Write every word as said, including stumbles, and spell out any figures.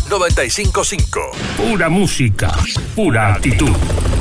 noventa y cinco punto cinco. Pura música, pura actitud.